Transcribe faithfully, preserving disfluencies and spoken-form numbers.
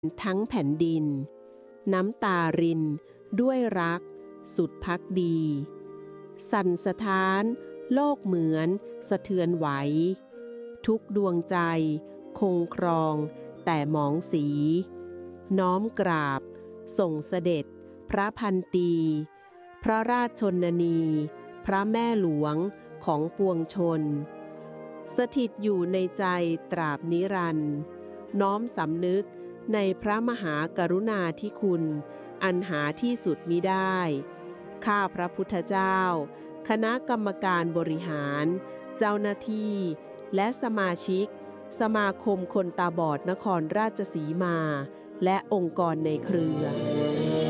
ทั้งแผ่นดินน้ำตารินด้วยรักสุดพักดีสั่นสะท้านโลกเหมือนสะเทือนไหวทุกดวงใจคงครองแต่หมองสีน้อมกราบส่งเสด็จพระพันตีพระราชชนนีพระแม่หลวงของปวงชนสถิตอยู่ในใจตราบนิรันดร์น้อมสำนึกในพระมหากรุณาธิคุณอันหาที่สุดมิได้ข้าพระพุทธเจ้าคณะกรรมการบริหารเจ้าหน้าที่และสมาชิกสมาคมคนตาบอดนครราชสีมาและองค์กรในเครือ